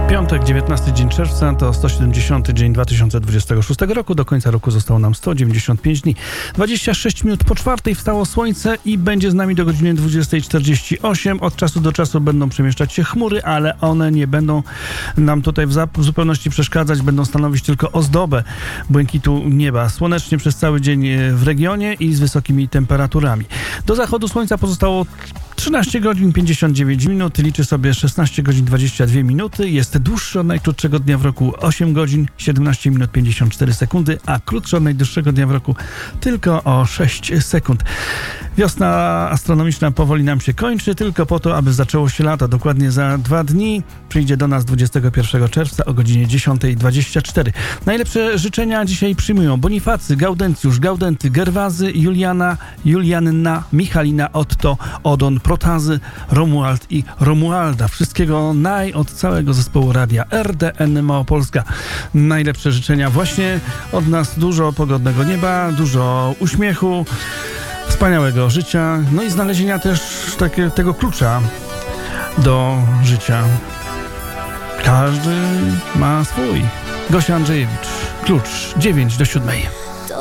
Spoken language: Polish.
Piątek, 19 dzień czerwca, to 170 dzień 2026 roku. Do końca roku zostało nam 195 dni. 26 minut po czwartej wstało słońce i będzie z nami do godziny 20:48. Od czasu do czasu będą przemieszczać się chmury, ale one nie będą nam tutaj w zupełności przeszkadzać. Będą stanowić tylko ozdobę błękitu nieba. Słonecznie przez cały dzień w regionie i z wysokimi temperaturami. Do zachodu słońca pozostało 13 godzin 59 minut, liczy sobie 16 godzin 22 minuty, jest dłuższy od najkrótszego dnia w roku 8 godzin 17 minut 54 sekundy, a krótszy od najdłuższego dnia w roku tylko o 6 sekund. Wiosna astronomiczna powoli nam się kończy, tylko po to, aby zaczęło się lato. Dokładnie za 2 dni przyjdzie do nas 21 czerwca o godzinie 10:24. Najlepsze życzenia dzisiaj przyjmują Bonifacy, Gaudencjusz, Gaudenty, Gerwazy, Juliana, Julianna, Michalina, Otto, Odon, Protazy, Romuald i Romualda. Wszystkiego od całego zespołu radia RDN Małopolska. Najlepsze życzenia właśnie od nas. Dużo pogodnego nieba, dużo uśmiechu, wspaniałego życia, no i znalezienia też tego klucza do życia. Każdy ma swój. Gosia Andrzejewicz, klucz 9 do 7.